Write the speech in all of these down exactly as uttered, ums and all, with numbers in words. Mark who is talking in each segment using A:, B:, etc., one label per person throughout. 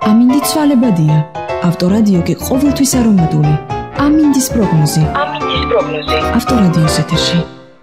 A: ამინდი ცვალებადია. ავტორადიო კი ყოველთვის არომატული. ამინდის პროგნოზი.
B: ამინდის პროგნოზი.
A: ავტორადიოს ეთერში.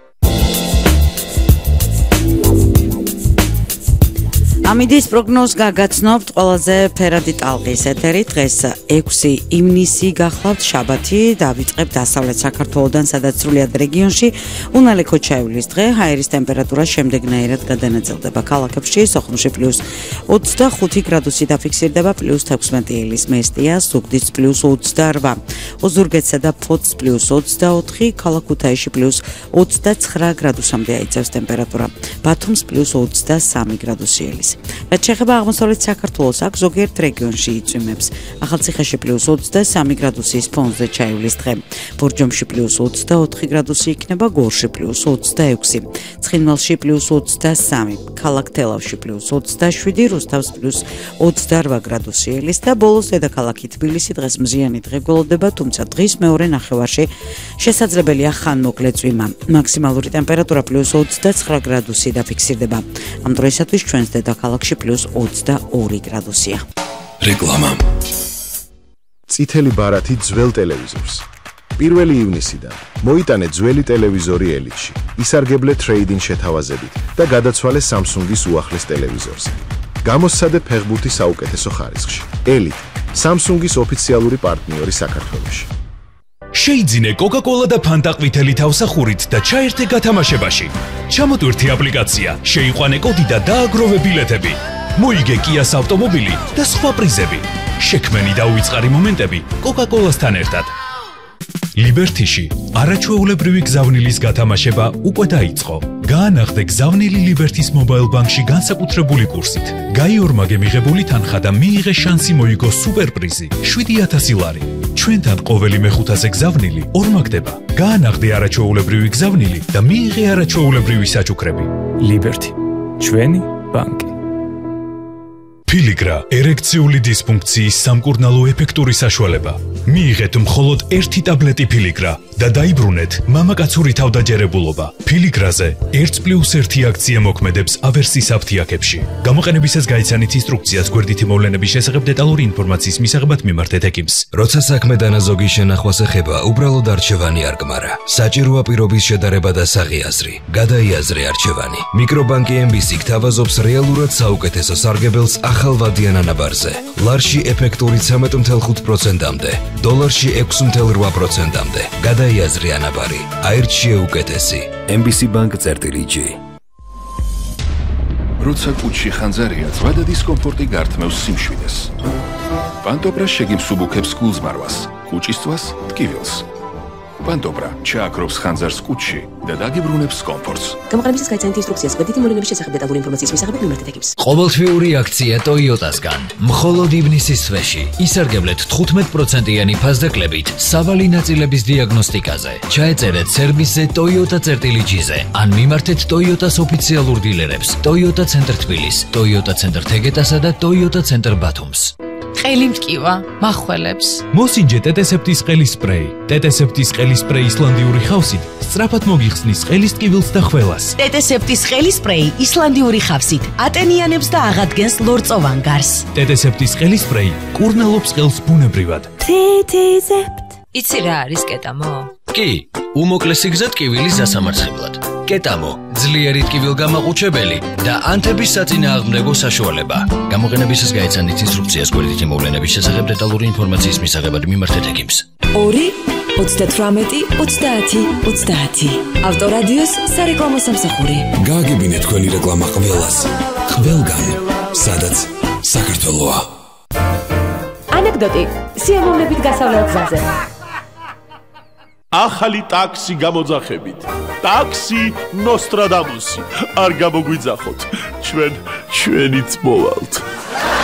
C: ამინდის პროგნოზ გაგაცნობთ ყველაზე ფერადი ტალღის ეთერი. დღეს ექვსი ივნისი გახლავთ შაბათი. დავიწყებთ დასავლეთ საქართველოდან, სადაც სრულიად რეგიონში უნალე ქოჩაეულის დღე. ჰაერის ტემპერატურა შემდეგნაირად გადანაწილდება. ქალაქებში სოხუმში პლუს ოცდახუთი გრადუსი დაფიქსირდება, პლუს თექვსმეტი ილის მესტია, ზუგდიდს პლუს ოცდარვა, ოზურგეთსა და ფოთს პლუს ოცდაოთხი, ქალაქ ქუთაისში პლუს ოცდაცხრა გრადუსამდე აიწევს ტემპერატურა, ბათუმს პლუს ოცდასამი გრადუსი ილის. რაც შეეხება აღმოსავლეთ საქართველოს, აქ ზოგიერთ რეგიონში იწვიმებს. ახალციხეში პლუს ოცდასამი გრადუსის ფონზე ჩაივლის დღე. ბორჯომში პლუს ოცდაოთხი გრადუსი იქნება, გორში პლუს ოცდაექვსი, ცხინვალში პლუს ოცდასამი, ქალაქ თელავში პლუს ოცდაშვიდი, რუსთავს პლუს ოცდარვა გრადუსი ილის და ბოლოს დედაქალაქი თბილისი დღეს მზიანი დღე გველოდება, თუმცა დღის მეორე ნახევარში შესაძლებელია ხანმოკლე წვიმა. მაქსიმალური ტემპერატურა პლუს ოცდაცხრა გრადუსი დაფიქსირდება. ამ დროისათვის ჩვენს დედაქალაქში პლუს ოცდაორი გრადუსია.
D: რეკლამა. წითელი ბარათი ძველ ტელევიზორს. პირველი ივნისიდან მოიტანე ძველი ტელევიზორი ელიტში. ისარგებლე ტრეიდინგ შეთავაზებით და გადაცვალე Samsung-ის უახლეს ტელევიზორზე. გამოსცადე ფეხბურთი საუკეთესო ხარისხში. ელიტ, Samsung-ის ოფიციალური პარტნიორი საქართველოში.
E: შეიძინე Coca-Cola და Fanta ყვითელი თავსახურით და ჩაერთე გათამაშებაში. ჩამოტვირთი აპლიკაცია, შეიყვანე კოდი და დააგროვე ბილეთები. მოიგე Kia-ს ავტომობილი და სხვა პრიზები. შექმენი და უიწყარი მომენტები Coca-Cola-სთან ერთად. Liberty-ში არაჩვეულებრივი გზავნილის გათამაშება უკვე დაიწყო. გაანახდე გზავნილი Liberty-ს Mobile Bank-ში განსაკუთრებული კურსით. გაიორმაგე მიღებული თანხა და მიიღე შანსი მოიგო სუპერპრიზი შვიდი ათასი ლარი. ჩვენთან ყოველი მეხუთაზე გზავნილი ორმაგდება. გაანახდე არაჩვეულებრივი გზავნილი და მიიღე არაჩვეულებრივი საჩუქრები. Liberty, ჩვენი ბანკი. Filigra ერექციული დისფუნქციის სამკურნალო ეფექტური საშუალება. მიიღეთ მხოლოდ ერთი ტაბლეტი Filigra და დაიბრუნეთ მამაკაცური თავდაჯერებულობა. Filigrაზე ერთი პლუს ერთი აქცია მოქმედებს ავერსის აფთიაქებში. გამოყენებისას გაიცანით ინსტრუქციას გვერდითი მოვლენების შესახებ დეტალური ინფორმაციის მისაღებად მიმართეთ ექიმს.
D: როცა საქმე დანაზოგი შენახვას ეხება, უბრალოდ არჩევანი არ გმარა. საჭიროა პირობის შედარება და საღიაზრი. გადაიაზრე არჩევანი. მიკრობანკი ემ ბი სი გთავაზობს რეალურად საუკეთესო სარგებელს ახალ ვადიან ანაბარზე. ლარში ეფექტური ცხრამეტი კoma ხუთი პროცენტამდე, დოლარში ექვსი კoma რვა პროცენტამდე. გადაიაზრე ანაბარი. აირჩიე უკეთესი. ემ ბი სი Bank წერტილი ჯი. როცა კუჩში ხანძარია, ზვადა დისკომფორტი გართმევს სიმშვიდეს. პანტობრა შეგიმსუბუქებს გულზმარვას, კუჭისწვას ტკივილს. პანტობრა ჩააქრობს ხანძარს კუჩში და დაგიბრუნებს კომფორტს.
F: გამოყენებისას გაიცანით ინსტრუქციას გვერდითი მოვლენების შესახებ დეტალური ინფორმაციის მისაღებად მიმართეთ ექიმს.
G: ყოველთვიური აქცია Toyota-სგან. მხოლოდ ივნისის თვეში ისარგებლეთ თხუთმეტ პროცენტიანი ფასდაკლებით სავალი ნაწილების დიაგნოსტიკაზე. ჩაეწერეთ სერვისზე Toyota წერტილი ჯი-ზე ან მიმართეთ Toyota-s ოფიციალურ დილერებს Toyota ცენტრ თბილისს, Toyota ცენტრ თეგეტასა და Toyota ცენტრ ბათუმს.
H: ყელი მტკივა, მახველებს.
E: მოსინჯე ტეტესეპტის ყელის სპრეი. ტეტესეპტის ყელის სპრეი ისლანდიური ხავსით სწრაფად მოგიხსნის ყელის ტკივილს და ხველას.
H: ტეტესეპტის ყელის სპრეი ისლანდიური ხავსით ატენიანებს და აღადგენს ლორწოვან გარს.
E: ტეტესეპტის ყელის სპრეი კურნალობს ყელს ბუნებრივად.
H: ტეტესეპტ. იცი რა არის კეტამო?
G: კი, უმოკლესი გზა ტკივილის დასამარცხებლად. კეტამო, ძლიერი ტკივილგამაყუჩებელი და ანთების საწინააღმდეგო საშუალება. გამოყენებისას გაიცანით ინსტრუქციას გვერდითი მოვლენების შესახებ დეტალური ინფორმაციის მისაღებად მიმართეთ ექიმს.
F: ორი ოცდათვრამეტი ოცდაათი ოცდაათი. ავტორადიოს სარეკლამო სამსახური.
D: გააგებინეთ თქვენი რეკლამა ყველას. ყველგან, სადაც საქართველოა.
F: ანეკდოტი სიამოვნებით გასავლელ გზაზე.
I: ახალი ტაქსი გამოძახებით. ტაქსი ნოსტრადამუსი. არ გამოგვიძახოთ. ჩვენ ჩვენიც მოვალთ.